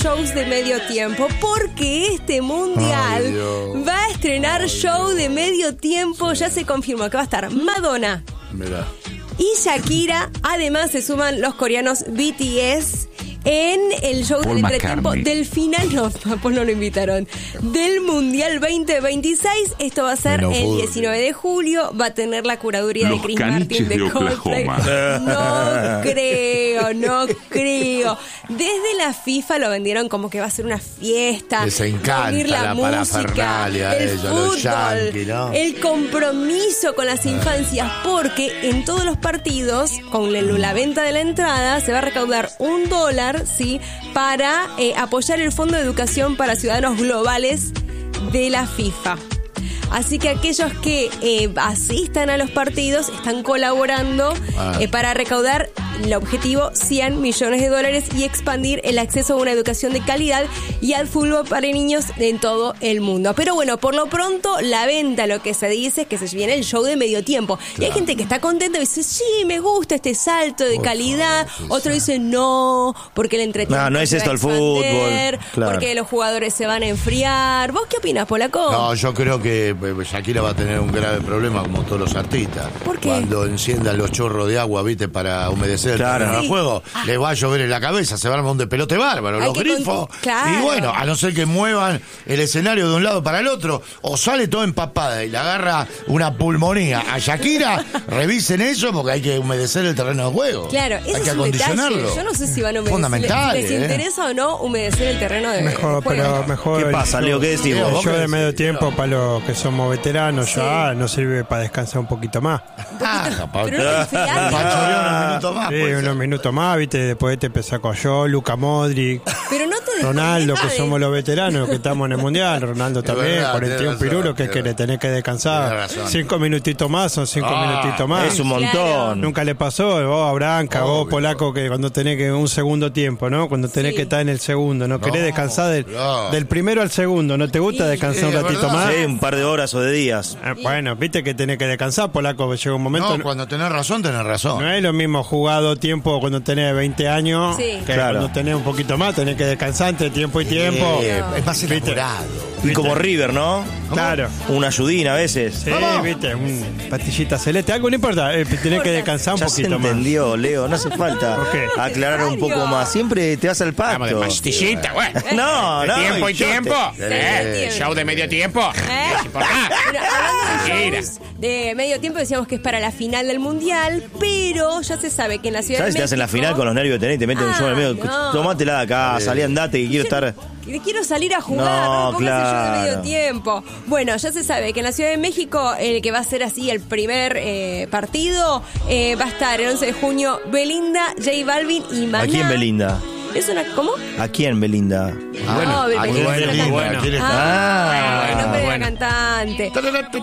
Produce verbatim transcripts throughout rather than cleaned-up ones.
shows de medio tiempo, porque este mundial Ay, va a estrenar Ay, show de medio tiempo. Ya se confirmó que va a estar Madonna Mirá. y Shakira. Además se suman los coreanos B T S en el show Paul del entretiempo McCartney. del final. No, pues no lo invitaron. Del Mundial veinte veintiséis. Esto va a ser Menos el fútbol. diecinueve de julio. Va a tener la curaduría Los de Chris caniches Martin de, de Coldplay. Oklahoma. No creo, no creo. Desde la FIFA lo vendieron como que va a ser una fiesta. Les encanta unir la, la música, parafernalia, el ellos, los fútbol, yanquis, ¿no? el compromiso con las infancias, porque en todos los partidos, con la, la venta de la entrada, se va a recaudar un dólar, ¿sí?, para eh, apoyar el Fondo de Educación para Ciudadanos Globales de la FIFA. Así que aquellos que eh, asistan a los partidos están colaborando Ah. eh, para recaudar el objetivo cien millones de dólares y expandir el acceso a una educación de calidad y al fútbol para niños en todo el mundo. Pero bueno, por lo pronto la venta, lo que se dice es que se viene el show de medio tiempo. Y hay gente que está contenta y dice, sí, me gusta este salto de Por calidad. favor, sí, Otro sí. dice, no, porque el entretenimiento No, no es se esto va a el fútbol, expander, claro. porque los jugadores se van a enfriar. ¿Vos qué opinas, Polaco? No, yo creo que eh, Shakira va a tener un grave problema como todos los artistas. ¿Por qué? Cuando enciendan los chorros de agua, viste, para humedecer Claro. el terreno de Sí. juego, les va a llover en la cabeza, se va a armar un despelote bárbaro, Hay los que grifos. con- claro. Y bueno, a no ser que muevan el escenario de un lado para el otro, o sale todo empapada y le agarra una pulmonía a Shakira, revisen eso porque hay que humedecer el terreno de juego. Claro, hay eso que es un detalle. acondicionarlo. Yo no sé si van a humedecer. Fundamental, ¿Les ¿eh? interesa o no humedecer el terreno de Mejor, juego? pero mejor. ¿Qué el pasa, show- Leo? ¿Qué decimos? Leo, El vos show qué de decís, medio Leo. tiempo para los que somos veteranos Sí. ya nos sirve para descansar un poquito más. Ah, capaz. Pero no te enfriás, Para ¿no? chorear unos minutos más. Sí, puede unos ser. minutos más, viste, después te empezás con yo, Luka Modric, Pero no te Ronaldo, que desconectás de- somos los veteranos que estamos en el Mundial, Ronaldo también, verdad, cuarenta y uno tenés razón, pirulos, que es que tenés le tenés que descansar. Tenés razón. Cinco minutitos más son cinco Ah, minutitos más. Es un montón. Claro. Nunca le pasó, vos a Branca, vos Obvio. Polaco, que cuando tenés que un segundo tiempo, ¿no? Cuando tenés Sí. que estar en el segundo, ¿no? Querés No, descansar del, claro. del primero al segundo, ¿no te gusta Sí. descansar un Sí, es ratito verdad. más? Sí, un par de horas o de días. Ah, bueno, viste que tenés que descansar, Polaco, llega un momento. No, cuando tenés razón, tenés razón. No es lo mismo jugado tiempo cuando tenés veinte años Sí. que Claro. cuando tenés un poquito más, tenés que descansar entre tiempo y tiempo. Eh, es más ¿Viste? elaborado. Y como River, ¿no? Claro. Una ayudina a veces. Sí, Vamos. viste, un pastillita celeste, algo no importa, eh, tenés que descansar un Ya se poquito más. entendió, Leo, no hace falta ¿Por qué? aclarar un poco más. Siempre te vas al Vamos de pacto. pastillita, güey. No, no. Tiempo y yo te- tiempo. Sí, Eh, tiempo. show de medio tiempo. ¿Eh? Es importante. Bueno, hablando de Mira. shows de medio tiempo, decíamos que es para la final del Mundial, pero ya se sabe que en la Ciudad ¿Sabes de si te hacen la México- final con los nervios de tener y te meten un Ah, show en el medio? no. Tomátela de acá, salí andate que quiero estar. Que quiero salir a jugar, No, no, me pongas el show de claro. medio tiempo. Bueno, ya se sabe que en la Ciudad de México, el que va a ser así el primer eh, partido, eh, va a estar el once de junio Belinda, J Balvin y Maná. ¿A quién Belinda? ¿Es una, ¿Cómo? ¿A quién Belinda? No, Ah, Belinda muy es bueno, una muy cantante. bueno. ¿Quién está? Ah, el Ah, nombre de bueno. la cantante.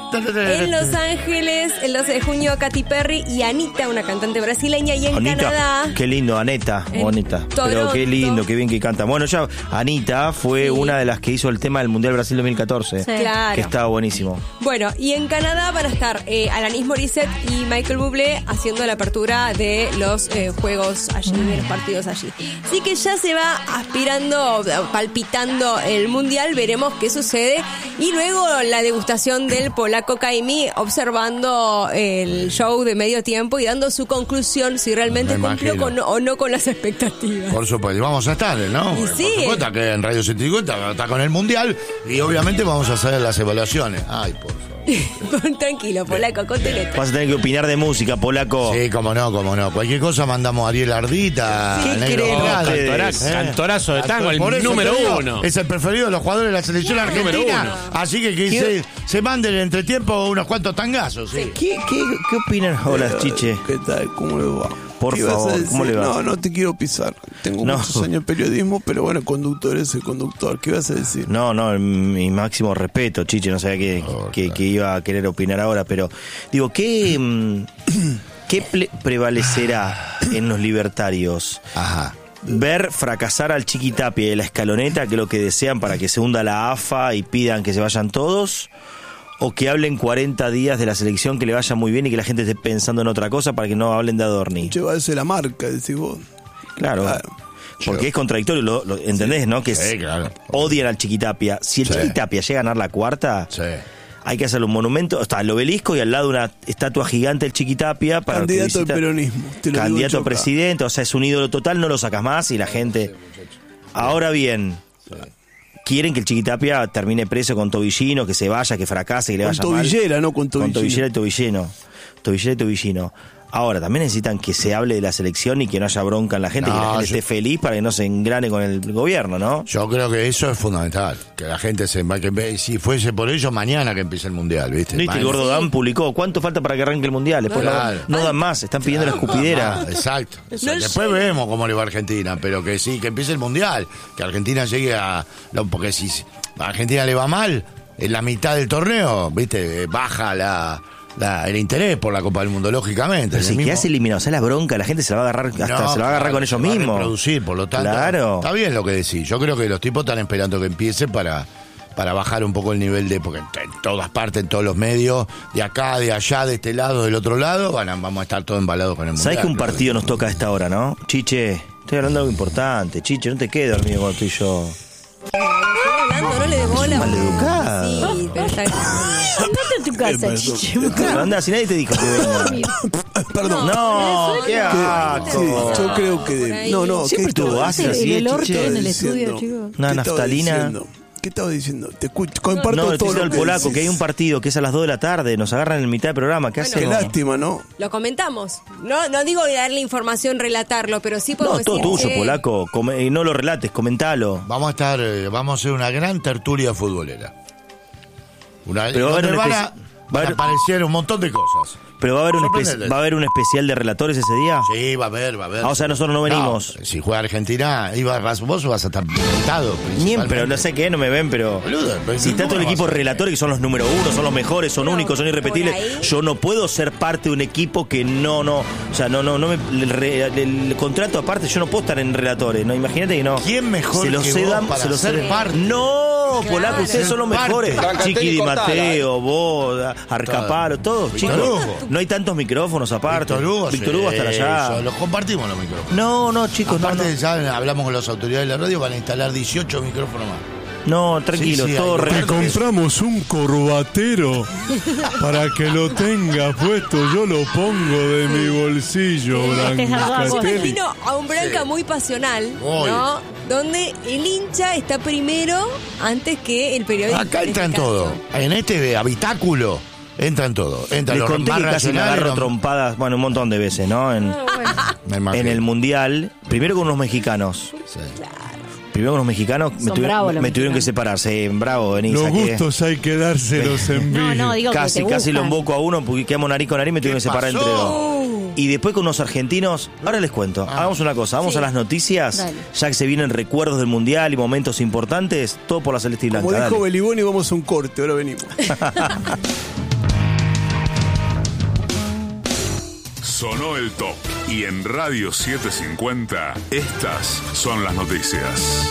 En Los Ángeles, el doce de junio, Katy Perry y Anita, una cantante brasileña, y en Anita, Canadá. qué lindo, Aneta, En o Anita. Pero Toronto. qué lindo, qué bien que canta. Bueno, ya Anita fue Sí. una de las que hizo el tema del Mundial Brasil dos mil catorce. Claro. Que estaba buenísimo. Bueno, y en Canadá van a estar eh, Alanis Morissette y Michael Bublé haciendo la apertura de los eh, juegos allí, de los partidos allí. Así que ya se va aspirando, palpitando el Mundial, veremos qué sucede. Y luego la degustación del polaco Caimi, observando el show de medio tiempo y dando su conclusión si realmente Me cumplió imagino. con, o no con las expectativas. Por supuesto, y vamos a estar, ¿no? Y Por sí. supuesto que en Radio ciento cincuenta está con el Mundial y obviamente vamos a hacer las evaluaciones. Ay, por favor. Tranquilo, polaco, contenete. Vas a tener que opinar de música, polaco. Sí, cómo no, cómo no. Cualquier cosa mandamos a Ariel Ardita. ¿Qué al Negro creen Gade, ustedes? Cantorazo, ¿eh? cantorazo de tango, el Por eso número te digo, uno. Es el preferido de los jugadores de la selección Número argentina. uno. Así que que se, se manden el entretiempo unos cuantos tangazos. Sí. ¿Qué, qué, qué opinan? Hola, Chiche. ¿Qué tal? ¿Cómo le va? Por ¿Qué ibas a favor, decir? ¿cómo le va? No, no te quiero pisar. Tengo No. muchos años de periodismo, pero bueno, conductor es el conductor. ¿Qué ibas a decir? No, no, mi máximo respeto, Chiche, no sabía que, Oh, que, claro. que iba a querer opinar ahora, pero digo, ¿qué, mm, ¿qué ple- prevalecerá en los libertarios? Ajá. Ver fracasar al Chiquitapia de la escaloneta, que es lo que desean para que se hunda la A F A y pidan que se vayan todos, o que hablen cuarenta días de la selección, que le vaya muy bien y que la gente esté pensando en otra cosa para que no hablen de Adorni. Llevarse la marca, decís vos. Claro. Claro. Porque Sí. es contradictorio, lo, lo- ¿entendés, no? Que Sí, es- claro. odian al Chiquitapia. Si el Sí. Chiquitapia llega a ganar la cuarta, Sí. hay que hacerle un monumento, está el obelisco y al lado una estatua gigante del Chiquitapia para el que Candidato al visita- peronismo. Te lo digo, candidato a Choca. presidente, o sea, es un ídolo total, no lo sacas más y la gente... Ahora bien, quieren que el Chiquitapia termine preso con Tobillino, que se vaya, que fracase, que le Con vaya mal. tobillera, no con tobillino. Con Tobillera y Tobillino. Tobillera y Tobillino. Ahora, también necesitan que se hable de la selección y que no haya bronca en la gente, No, que la gente yo- esté feliz para que no se engrane con el gobierno, ¿no? Yo creo que eso es fundamental. Que la gente se. Que, ve- si fuese por ello, mañana que empiece el mundial, ¿viste? ¿Viste? El Mañana. gordo Dan publicó. ¿Cuánto falta para que arranque el mundial? Después no- Claro. no, dan más, están pidiendo la escupidera. Ah, exacto. O sea, No después llega. vemos cómo le va a Argentina, pero que sí, que empiece el mundial, que Argentina llegue a. lo- Porque si a Argentina le va mal, en la mitad del torneo, ¿viste? Eh, Baja la, la- el interés por la Copa del Mundo, lógicamente. Pero En si el mismo- quedas eliminado, o sea, la bronca, la gente se la va a agarrar, hasta No, se la va a agarrar claro, con ellos se va a mismos. reproducir, por lo tanto. Claro. Está bien lo que decís. Yo creo que los tipos están esperando que empiece para, para bajar un poco el nivel de. Porque en todas partes, en todos los medios, de acá, de allá, de este lado, del otro lado, van a- vamos a estar todos embalados con el mundial. ¿Sabés que un creo partido nos toca a esta hora, no? Chiche, estoy hablando de algo importante. Chiche, no te quedes dormido cuando estoy yo. Estoy hablando, no le dé bola. Maleducado. Sí, pero está... Andate a tu casa, chiche. Claro, anda, si nadie te dijo que venga. Perdón. No, qué Que- asco. sí, yo creo Por que. ahí. No, no. ¿qué Siempre estaba tuvo ácido diciendo? así, el olor chiche. que hay en el Diciendo, estudio, chicos. Una ¿qué estaba naftalina. diciendo? ¿Qué estaba diciendo? Te escucho, comparto No, estoy todo diciendo lo al que polaco decís. que hay un partido que es a las dos de la tarde, nos agarran en mitad del programa. ¿Qué Bueno, Qué hacemos? lástima, ¿no? Lo comentamos. No, no digo darle información, relatarlo, pero sí podemos No, todo decir tuyo, que- polaco. Come- y no lo relates, comentalo. Vamos a estar, eh, vamos a hacer una gran tertulia futbolera. Una, Pero va a haber donde un van, a, especi- va a van a haber- aparecer un montón de cosas. Pero va a haber un, espe- Sorprendente. va a haber un especial de relatores ese día. Sí, va a haber, va a haber. Ah, o sea, nosotros no venimos. si juega Argentina, iba, vas- vos vas a estar invitado. Ni en- principalmente. pero no sé qué, no me ven, pero. Boludo, pero si está ¿cómo todo el no equipo vas a- relatores que son los número uno, son los mejores, son Pero, únicos, son irrepetibles. por ahí- Yo no puedo ser parte de un equipo que no, no. O sea, no, no, no me. El, re- el contrato aparte, yo no puedo estar en relatores, ¿no? Imagínate que no. ¿Quién mejor se los que cedan, vos para se los ser cedan. parte? No, Claro. polaco, ustedes son los Ser mejores. parte. Chiqui Di Cortala, Mateo, vos, Arcaparo, todos, Víctor chicos. Hugo. No hay tantos micrófonos aparte. Víctor Hugo, Víctor sí, Hugo hasta allá. eso, los compartimos los micrófonos. No, no, chicos, no, Aparte, no. ya hablamos con las autoridades de la radio, van a instalar dieciocho micrófonos más. No, tranquilo, Sí, sí, todo hay- real. Te Compramos un corbatero para que lo tenga puesto. Yo lo pongo de mi bolsillo, Yo me Brancatelli. imagino a un Branca muy pasional, Muy. ¿no? Donde el hincha está primero antes que el periodista. Acá en entra en este caso. todo. En este habitáculo entra en todo. Entran Les los conté más que casi me nacionales, agarro los- trompadas, bueno, un montón de veces, ¿no? En, Me imagino. en el Mundial, primero con unos mexicanos. Sí. Primero con unos mexicanos, me, Son tuvi- bravos los me tuvieron que mexicanos. separarse. Eh, bravo, vení, Los saqué. gustos hay que dárselos en No, no, vivo. digo que Casi, te casi lo buscan. emboco a uno porque quedamos nariz con nariz, me tuvieron que ¿Qué separar pasó? entre dos. Y después con unos argentinos, ahora les cuento, hagamos una cosa, vamos Sí. a las noticias, Dale. ya que se vienen recuerdos del Mundial y momentos importantes, todo por la Celeste y Blanca. Como dijo dale. Beliboni, vamos a un corte, ahora venimos. Sonó el top y en Radio setecientos cincuenta estas son las noticias.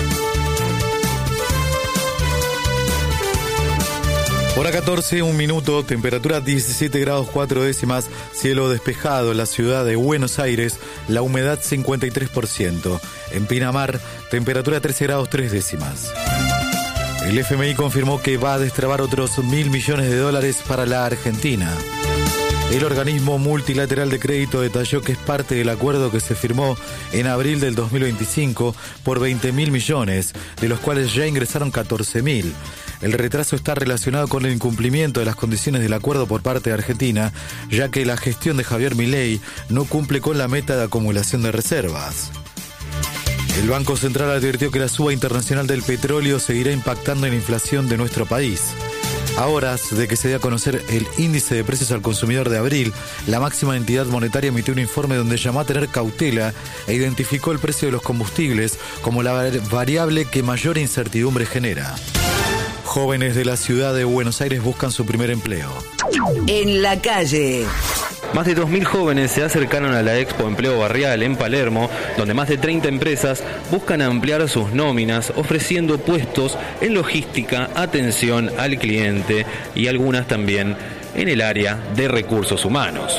Hora catorce, un minuto, temperatura diecisiete grados cuatro décimas, cielo despejado en la ciudad de Buenos Aires, la humedad cincuenta y tres por ciento. En Pinamar, temperatura trece grados tres décimas. El F M I confirmó que va a destrabar otros mil millones de dólares para la Argentina. El organismo multilateral de crédito detalló que es parte del acuerdo que se firmó en abril del dos mil veinticinco por veinte mil millones, de los cuales ya ingresaron catorce mil. El retraso está relacionado con el incumplimiento de las condiciones del acuerdo por parte de Argentina, ya que la gestión de Javier Milei no cumple con la meta de acumulación de reservas. El Banco Central advirtió que la suba internacional del petróleo seguirá impactando en la inflación de nuestro país. A horas de que se dé a conocer el índice de precios al consumidor de abril, la máxima entidad monetaria emitió un informe donde llamó a tener cautela e identificó el precio de los combustibles como la variable que mayor incertidumbre genera. Jóvenes de la ciudad de Buenos Aires buscan su primer empleo. En la calle. Más de dos mil jóvenes se acercaron a la Expo Empleo Barrial en Palermo, donde más de treinta empresas buscan ampliar sus nóminas, ofreciendo puestos en logística, atención al cliente y algunas también en el área de recursos humanos.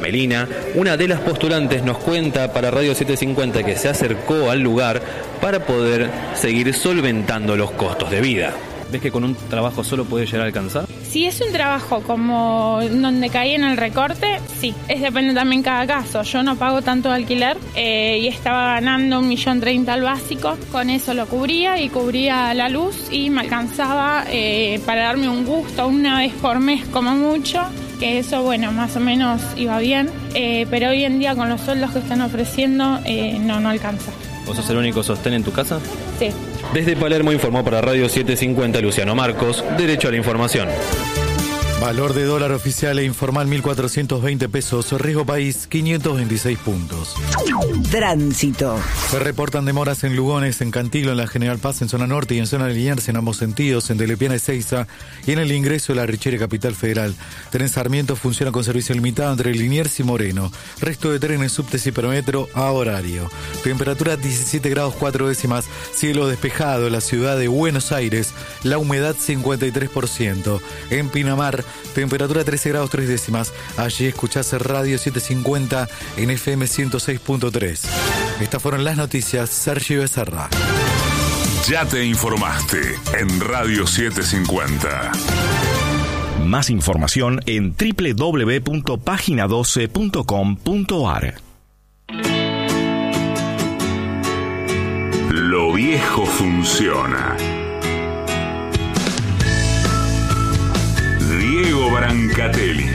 Melina, una de las postulantes, nos cuenta para Radio setecientos cincuenta que se acercó al lugar para poder seguir solventando los costos de vida. ¿Ves que con un trabajo solo puede llegar a alcanzar? Si es un trabajo como donde caí en el recorte, sí. Es depende también cada caso. Yo no pago tanto de alquiler eh, y estaba ganando un millón treinta al básico. Con eso lo cubría y cubría la luz y me alcanzaba eh, para darme un gusto una vez por mes como mucho. Que eso, bueno, más o menos iba bien. Eh, pero hoy en día con los sueldos que están ofreciendo, eh, no, no alcanza. ¿Vos sos el único sostén en tu casa? Sí. Desde Palermo informó para Radio setecientos cincuenta Luciano Marcos, Derecho a la Información. Valor de dólar oficial e informal mil cuatrocientos veinte pesos, riesgo país quinientos veintiséis puntos. Tránsito. Se reportan demoras en Lugones, en Cantilo, en la General Paz, en zona norte y en zona de Liniers en ambos sentidos, en Telepiana y Seiza y en el ingreso de la Richere Capital Federal. Tren Sarmiento funciona con servicio limitado entre Liniers y Moreno. Resto de trenes, subtes y Hipermetro a horario. Temperatura diecisiete grados cuatro décimas, cielo despejado en la ciudad de Buenos Aires, la humedad cincuenta y tres por ciento. En Pinamar, temperatura trece grados tres décimas. Allí escuchás Radio setecientos cincuenta en F M ciento seis punto tres. Estas fueron las noticias. Sergio Becerra. Ya te informaste en Radio setecientos cincuenta. Más información en doble u doble u doble u punto página doce punto com punto a r. Lo viejo funciona. Diego Brancatelli.